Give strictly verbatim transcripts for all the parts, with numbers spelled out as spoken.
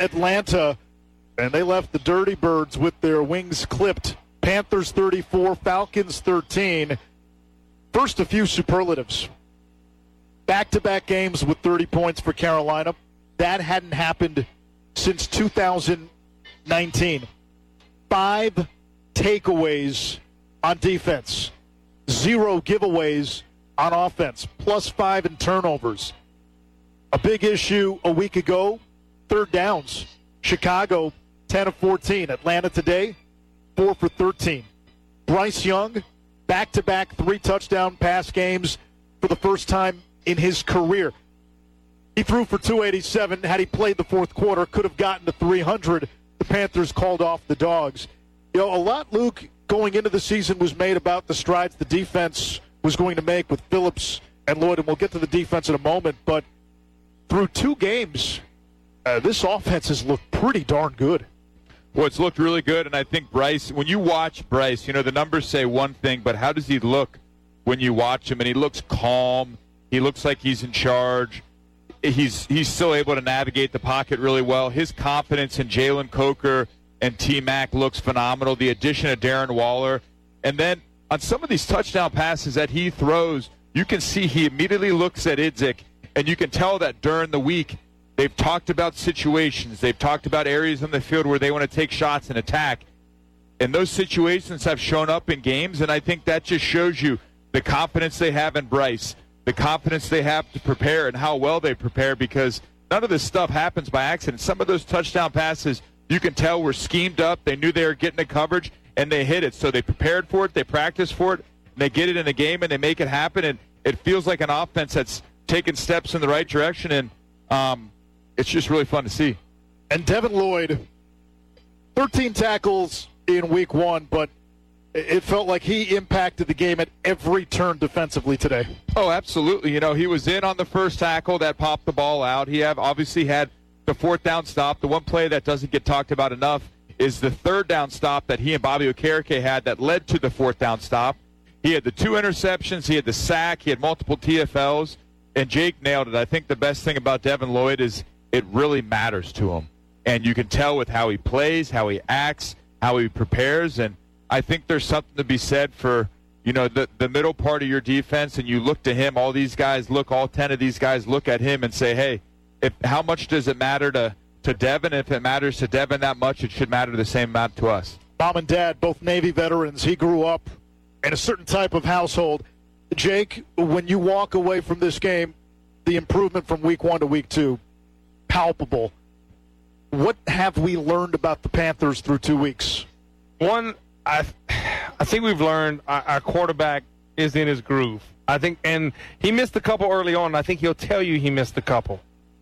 Atlanta, and they left the Dirty Birds with their wings clipped. Panthers thirty-four, Falcons thirteen. First, a few superlatives. Back-to-back games with thirty points for Carolina. That hadn't happened since two thousand nineteen. Five takeaways on defense. Zero giveaways on offense. Plus five in turnovers. A big issue a week ago, third downs. Chicago, ten of fourteen. Atlanta today, four for thirteen. Bryce Young, back-to-back three-touchdown pass games for the first time in his career. He threw for two eighty-seven. Had he played the fourth quarter, could have gotten to three hundred. The Panthers called off the Dogs. You know, a lot, Luke, going into the season was made about the strides the defense was going to make with Phillips and Lloyd, and we'll get to the defense in a moment, but through two games, uh, this offense has looked pretty darn good. Well, it's looked really good, and I think Bryce, when you watch Bryce, you know, the numbers say one thing, but how does he look when you watch him? And he looks calm. He looks like he's in charge. He's he's still able to navigate the pocket really well. His confidence in Jalen Coker and T-Mac looks phenomenal. The addition of Darren Waller. And then on some of these touchdown passes that he throws, you can see he immediately looks at Idzik, and you can tell that during the week they've talked about situations. They've talked about areas on the field where they want to take shots and attack. And those situations have shown up in games, and I think that just shows you the confidence they have in Bryce, the confidence they have to prepare and how well they prepare, because none of this stuff happens by accident. Some of those touchdown passes, you can tell, were schemed up. They knew they were getting the coverage, and they hit it. So they prepared for it, they practiced for it, and they get it in the game, and they make it happen. And it feels like an offense that's taken steps in the right direction, and um, it's just really fun to see. And Devin Lloyd, thirteen tackles in week one, but it felt like he impacted the game at every turn defensively today. Oh, absolutely. You know, he was in on the first tackle that popped the ball out. He have obviously had the fourth down stop. The one play that doesn't get talked about enough is the third down stop that he and Bobby Okereke had that led to the fourth down stop. He had the two interceptions. He had the sack. He had multiple T F Ls. And Jake nailed it. I think the best thing about Devin Lloyd is it really matters to him. And you can tell with how he plays, how he acts, how he prepares. And I think there's something to be said for, you know, the, the middle part of your defense, and you look to him. All these guys look, all ten of these guys look at him and say, hey, if how much does it matter to, to Devin? If it matters to Devin that much, it should matter the same amount to us. Mom and Dad, both Navy veterans. He grew up in a certain type of household. Jake, when you walk away from this game, the improvement from week one to week two, palpable. What have we learned about the Panthers through two weeks? One, I, I think we've learned our, our quarterback is in his groove. I think, and he missed a couple early on. And I think he'll tell you he missed a couple.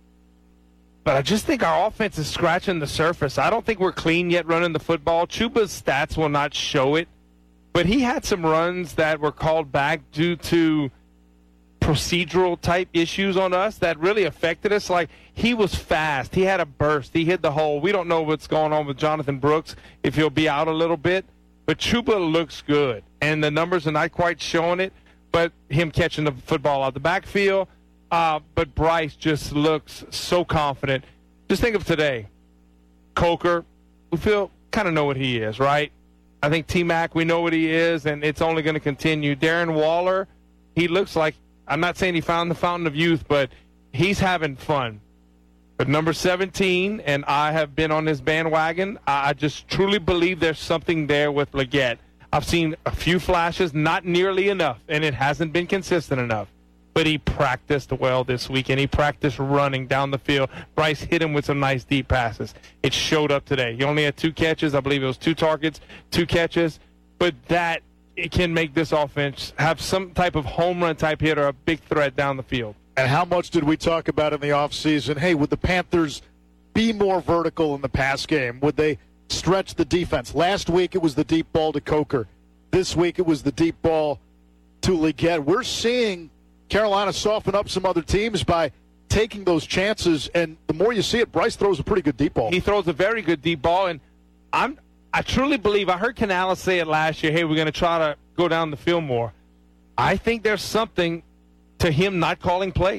But I just think our offense is scratching the surface. I don't think we're clean yet running the football. Chuba's stats will not show it. But he had some runs that were called back due to procedural-type issues on us that really affected us. Like, he was fast. He had a burst. He hit the hole. We don't know what's going on with Jonathan Brooks, if he'll be out a little bit. But Chuba looks good. And the numbers are not quite showing it, but him catching the football out the backfield. Uh, but Bryce just looks so confident. Just think of today. Coker, we feel kind of know what he is, right? I think T-Mac, we know what he is, and it's only going to continue. Darren Waller, he looks like, I'm not saying he found the fountain of youth, but he's having fun. But number seventeen, and I have been on this bandwagon, I just truly believe there's something there with Leggett. I've seen a few flashes, not nearly enough, and it hasn't been consistent enough. But he practiced well this week, and he practiced running down the field. Bryce hit him with some nice deep passes. It showed up today. He only had two catches. I believe it was two targets, two catches. But that it can make this offense have some type of home run type hit or a big threat down the field. And how much did we talk about in the offseason? Hey, would the Panthers be more vertical in the pass game? Would they stretch the defense? Last week it was the deep ball to Coker. This week it was the deep ball to Leggett. We're seeing Carolina soften up some other teams by taking those chances, and the more you see it, Bryce throws a pretty good deep ball. He throws a very good deep ball, and I'm I truly believe, I heard Canales say it last year, hey, we're going to try to go down the field more. I think there's something to him not calling plays.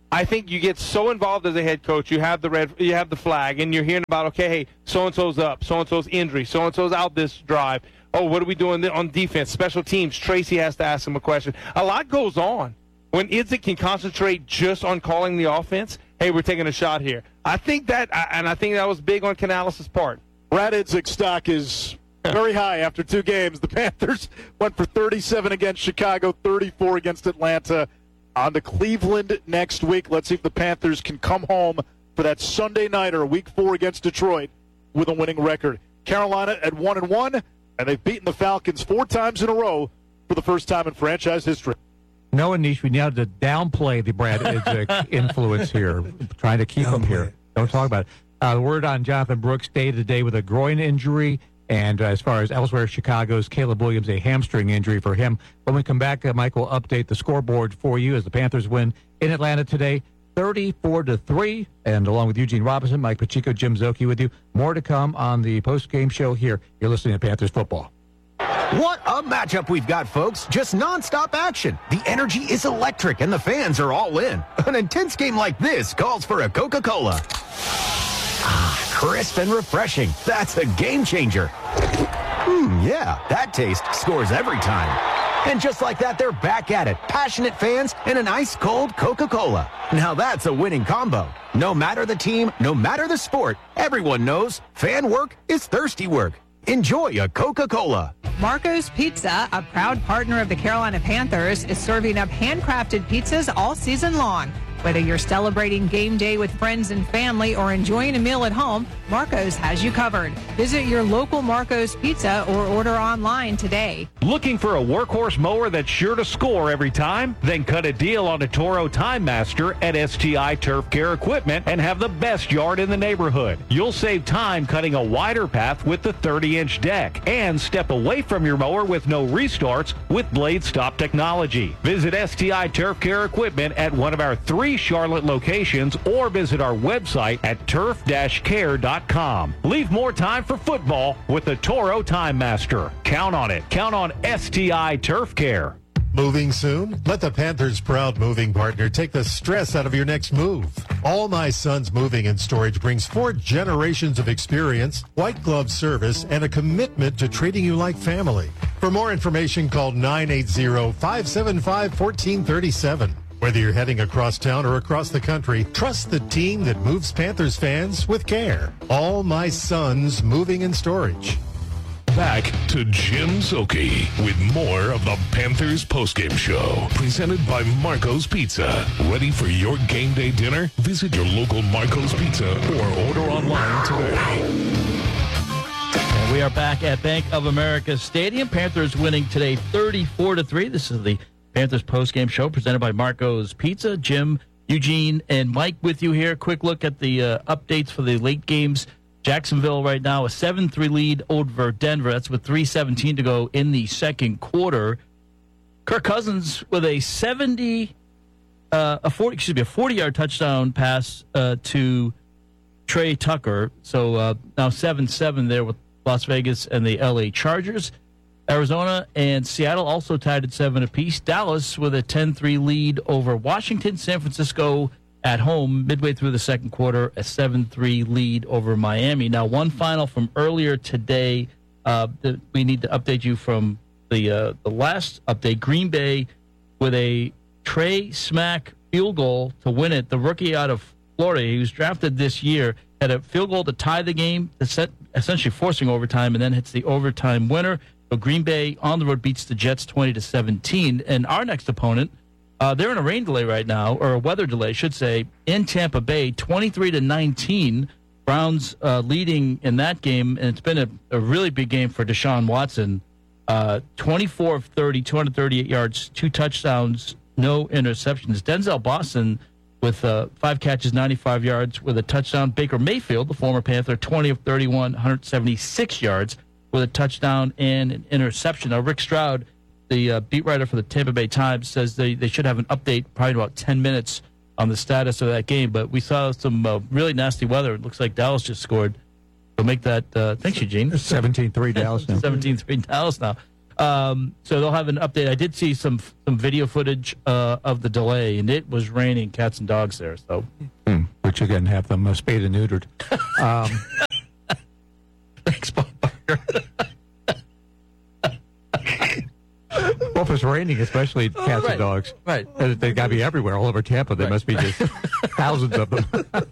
I think you get so involved as a head coach. You have the red, you have the flag, and you're hearing about, okay, hey, so-and-so's up, so-and-so's injury, so-and-so's out this drive. Oh, what are we doing on defense? Special teams. Tracy has to ask him a question. A lot goes on. When Idzik can concentrate just on calling the offense, hey, we're taking a shot here. I think that, and I think that was big on Canales' part. Brad Idzik's stock is very high after two games. The Panthers went for thirty-seven against Chicago, thirty-four against Atlanta. On to Cleveland next week. Let's see if the Panthers can come home for that Sunday nighter, week four against Detroit, with a winning record. Carolina at one and one, and they've beaten the Falcons four times in a row for the first time in franchise history. No, Anish, we now have to downplay the Brad Idzik influence here, trying to keep him here. Don't talk about it. Uh, the word on Jonathan Brooks, day to day with a groin injury. And uh, as far as elsewhere, Chicago's Caleb Williams, a hamstring injury for him. When we come back, uh, Mike will update the scoreboard for you as the Panthers win in Atlanta today, thirty-four to three. And along with Eugene Robinson, Mike Pacheco, Jim Zoki with you. More to come on the post-game show here. You're listening to Panthers Football. What a matchup we've got, folks. Just nonstop action. The energy is electric, and the fans are all in. An intense game like this calls for a Coca-Cola. Ah, crisp and refreshing. That's a game changer. Hmm, yeah, that taste scores every time. And just like that, they're back at it. Passionate fans and an ice-cold Coca-Cola. Now that's a winning combo. No matter the team, no matter the sport, everyone knows fan work is thirsty work. Enjoy a Coca-Cola. Marco's Pizza, a proud partner of the Carolina Panthers, is serving up handcrafted pizzas all season long. Whether you're celebrating game day with friends and family or enjoying a meal at home, Marco's has you covered. Visit your local Marco's Pizza or order online today. Looking for a workhorse mower that's sure to score every time? Then cut a deal on a Toro Time Master at S T I Turf Care Equipment and have the best yard in the neighborhood. You'll save time cutting a wider path with the thirty-inch deck and step away from your mower with no restarts with Blade Stop technology. Visit S T I Turf Care Equipment at one of our three Charlotte locations or visit our website at turf dash care dot com. Leave more time for football with the Toro Time Master. Count on it. Count on S T I Turf Care. Moving soon? Let the Panthers' proud moving partner take the stress out of your next move. All My Sons Moving and Storage brings four generations of experience, white glove service, and a commitment to treating you like family. For more information, call nine eight zero, five seven five, one four three seven. Whether you're heading across town or across the country, trust the team that moves Panthers fans with care. All My Sons Moving and Storage. Back to Jim Zoki with more of the Panthers postgame show, presented by Marco's Pizza. Ready for your game day dinner? Visit your local Marco's Pizza or order online today. And we are back at Bank of America Stadium. Panthers winning today thirty-four to three. This is the Panthers postgame show presented by Marco's Pizza. Jim, Eugene, and Mike with you here. Quick look at the uh, updates for the late games. Jacksonville right now a seven three lead over Denver. That's with three seventeen to go in the second quarter. Kirk Cousins with a seventy, uh, a forty, excuse me, a forty-yard touchdown pass uh, to Trey Tucker. So uh, now seven seven there with Las Vegas and the L A Chargers. Arizona and Seattle also tied at seven apiece. Dallas with a ten three lead over Washington. San Francisco at home midway through the second quarter, a seven three lead over Miami. Now, one final from earlier today. Uh, that we need to update you from the uh, the last update. Green Bay with a Trey Smack field goal to win it. The rookie out of Florida, he was drafted this year, had a field goal to tie the game, to set, essentially forcing overtime, and then hits the overtime winner. So Green Bay on the road beats the Jets twenty to seventeen. And our next opponent, uh, they're in a rain delay right now, or a weather delay, I should say, in Tampa Bay, twenty-three to nineteen. Browns uh, leading in that game, and it's been a, a really big game for Deshaun Watson. Uh, twenty-four of thirty, two hundred thirty-eight yards, two touchdowns, no interceptions. Denzel Boston with uh, five catches, ninety-five yards with a touchdown. Baker Mayfield, the former Panther, twenty of thirty-one, one hundred seventy-six yards with a touchdown and an interception. Now, Rick Stroud, the uh, beat writer for the Tampa Bay Times, says they, they should have an update probably in about ten minutes on the status of that game. But we saw some uh, really nasty weather. It looks like Dallas just scored. So make that, uh, thanks, Eugene. seventeen three Dallas now. seventeen three Dallas now. Um, so they'll have an update. I did see some some video footage uh, of the delay, and it was raining cats and dogs there. So, mm, which again have them uh, spayed and neutered. Um, Thanks, Bob Barker. Well, if it's raining, especially cats oh, right. and dogs, right? Uh, they got to be everywhere, all over Tampa. There right. must be just thousands of them.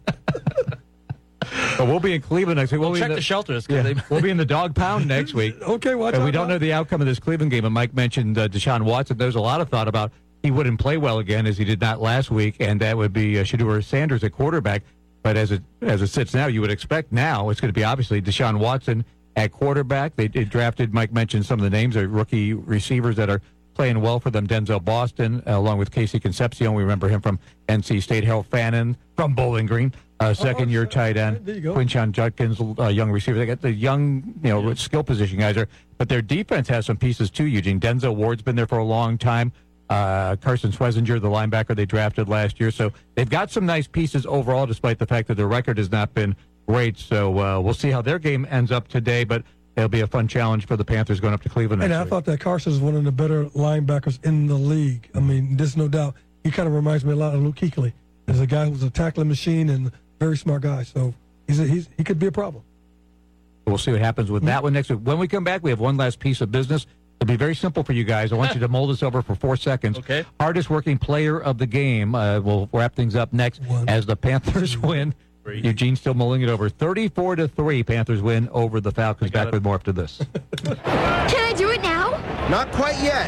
But we'll be in Cleveland next week. We'll, we'll check the, the shelters. Yeah, they... we'll be in the dog pound next week. Okay, watch and out. we don't know the outcome of this Cleveland game. And Mike mentioned uh, Deshaun Watson. There's a lot of thought about he wouldn't play well again as he did not last week, and that would be uh, Shedeur Sanders at quarterback. But as it as it sits now, you would expect now it's going to be obviously Deshaun Watson at quarterback. They, they drafted, Mike mentioned some of the names of rookie receivers that are playing well for them. Denzel Boston, uh, along with Casey Concepcion. We remember him from N C State. Harold Fannin from Bowling Green, uh, second-year oh, tight end. There you go. Quinshon Judkins, uh, young receiver. They got the young, you know, yeah. skill position guys are. But their defense has some pieces too, Eugene. Denzel Ward's been there for a long time. Uh, Carson Swesinger, the linebacker they drafted last year. So they've got some nice pieces overall, despite the fact that their record has not been great. So uh, we'll see how their game ends up today. But it'll be a fun challenge for the Panthers going up to Cleveland next And I week. thought that Carson is one of the better linebackers in the league. I mean, there's no doubt. He kind of reminds me a lot of Luke Kuechly. There's a guy who's a tackling machine and very smart guy. So he's, a, he's he could be a problem. We'll see what happens with that one next week. When we come back, we have one last piece of business. It'll be very simple for you guys. I want you to mull this over for four seconds. Okay. Hardest working player of the game. Uh, we'll wrap things up next One. as the Panthers win. Three. Eugene's still mulling it over. thirty-four to three, Panthers win over the Falcons. Back it. with more after this. Can I do it now? Not quite yet.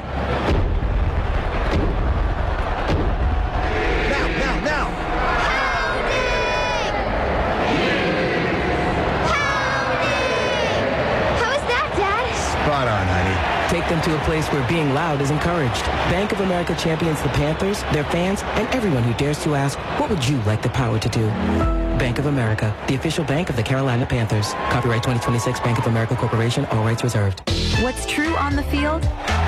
Now, now, now. How was that, Dad? Spot on, honey. Take them to a place where being loud is encouraged. Bank of America champions the Panthers, their fans, and everyone who dares to ask, what would you like the power to do? Bank of America, the official bank of the Carolina Panthers. Copyright twenty twenty-six Bank of America Corporation, all rights reserved. What's true on the field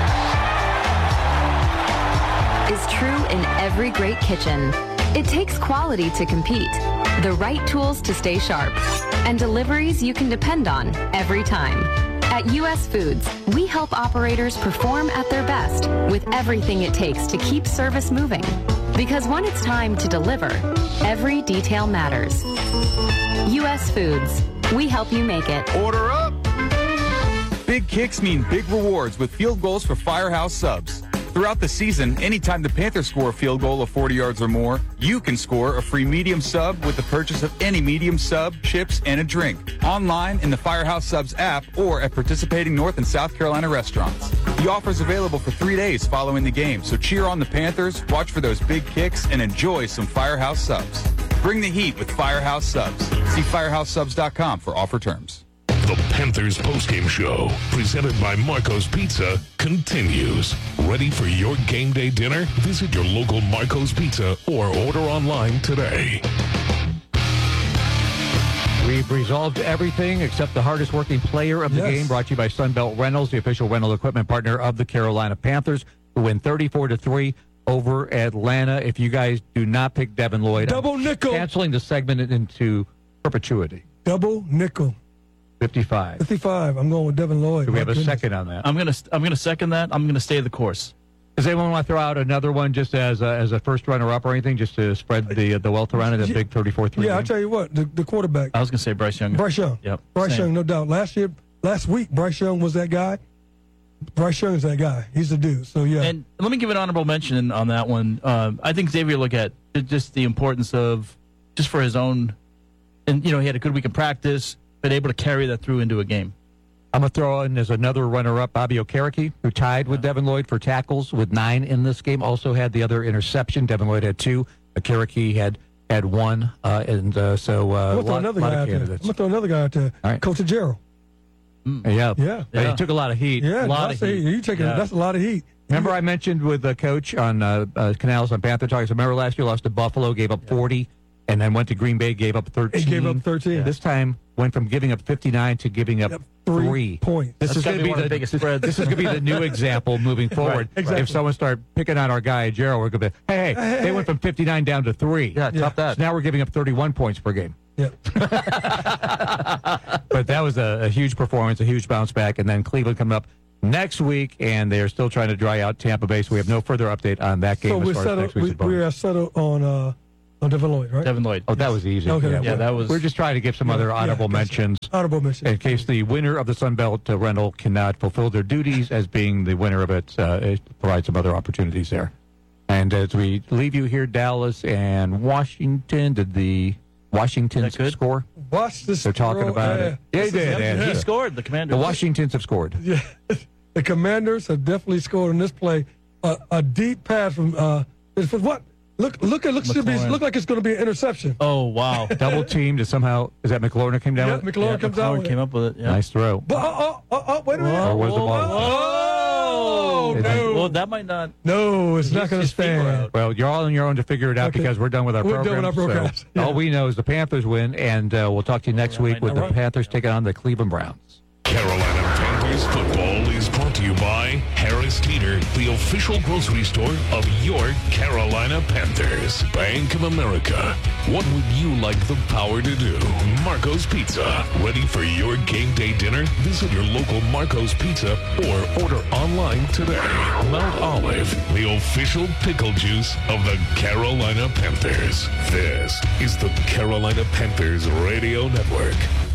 is true in every great kitchen. It takes quality to compete, the right tools to stay sharp, and deliveries you can depend on every time. At U S Foods, we help operators perform at their best with everything it takes to keep service moving. Because when it's time to deliver, every detail matters. U S Foods, we help you make it. Order up. Big kicks mean big rewards with field goals for Firehouse Subs. Throughout the season, anytime the Panthers score a field goal of forty yards or more, you can score a free medium sub with the purchase of any medium sub, chips, and a drink. Online in the Firehouse Subs app or at participating North and South Carolina restaurants. The offer is available for three days following the game, so cheer on the Panthers, watch for those big kicks, and enjoy some Firehouse Subs. Bring the heat with Firehouse Subs. See firehouse subs dot com for offer terms. The Panthers postgame show, presented by Marco's Pizza, continues. Ready for your game day dinner? Visit your local Marco's Pizza or order online today. We've resolved everything except the hardest working player of the Yes. game, brought to you by Sunbelt Rentals, the official rental equipment partner of the Carolina Panthers, who win thirty-four to three over Atlanta. If you guys do not pick Devin Lloyd, Double I'm nickel. canceling the segment into perpetuity. Double nickel. fifty-five. fifty-five. I'm going with Devin Lloyd. Do we My have a goodness. second on that? I'm gonna I'm gonna second that. I'm gonna stay the course. Does anyone want to throw out another one just as a, as a first runner-up or anything, just to spread the the wealth around in a big thirty-four three? Yeah, I'll tell you what, the, the quarterback. I was gonna say Bryce Young. Bryce Young. Yep. Bryce Same. Young, no doubt. Last year, last week, Bryce Young was that guy. Bryce Young is that guy. He's the dude. So, yeah. And let me give an honorable mention on that one. Um, I think Xavier Legette, just the importance of, just for his own, and, you know, he had a good week of practice, been able to carry that through into a game. I'm going to throw in as another runner-up Bobby Okereke, who tied with Devin Lloyd for tackles with nine in this game. Also had the other interception. Devin Lloyd had two. Okereke had had one. Uh, and uh, so uh, I'm a going to throw lot, another lot guy of out there. I'm candidates. going to throw another guy out there. All right. Coach Gerald. Mm. Yeah. Yeah. But He took a lot of heat. Yeah, A lot that's of a- heat. You taking Yeah. that's a lot of heat. Remember I mentioned with the coach on uh, uh, Canals on Panther Talks, remember last year lost to Buffalo, gave up forty, and then went to Green Bay, gave up thirteen. He gave up thirteen. This time went from giving up fifty-nine to giving up Yep, three three. points. This That's is gotta going to be be one of the the biggest spreads. This is going to be the new example moving forward. exactly. If someone start picking on our guy Gerald, we're going to be, hey, hey, Hey, they hey, went from fifty-nine down to three. Yeah, Yeah. top that. So now we're giving up thirty-one points per game. Yeah. But that was a, a huge performance, a huge bounce back, and then Cleveland coming up next week, and they're still trying to dry out Tampa Bay, so we have no further update on that game So as we're far as settled, next week's we, opponent. we are settled on uh, on Devin Lloyd, right? Devin Lloyd. Oh, that was easy. Okay, yeah, yeah, that was- We're just trying to give some Yeah, other yeah, honorable gotcha. mentions Honorable mention. in case the winner of the Sun Belt uh, rental cannot fulfill their duties as being the winner of it. Uh, it provides some other opportunities there. And as we leave you here, Dallas and Washington, did the Washingtons good? score? Watch this. They're talking girl, about uh, it. Yeah, they did. He and scored, the Commanders. The Washingtons have scored. Yeah, the Commanders have definitely scored in this play. Uh, a deep pass from uh, it's from what? Look, look, it looks to be McLaurin. look like it's going to be an interception. Oh, wow. Double teamed to somehow, is that McLaurin that came down Yeah, with it? McLaurin Yeah, comes out. McLaurin with came it. up with it. Yeah. Nice throw. But, oh, oh, oh, oh, wait a minute. Or was the ball? Oh, Is it- no. Well, that might not. No, it's not His- going to his feet were stand. out. Well, you're all on your own to figure it out Okay. because we're done with our We're program. done with our programs. So Yeah. all we know is the Panthers win, and uh, we'll talk to you next All right, week with all the right. Panthers taking on the Cleveland Browns. Carolina Panthers football is brought to you by Harris Teeter, the official grocery store of your Carolina Panthers. Bank of America. What would you like the power to do? Marco's Pizza. Ready for your game day dinner? Visit your local Marco's Pizza or order online today. Mount Olive, the official pickle juice of the Carolina Panthers. This is the Carolina Panthers Radio Network.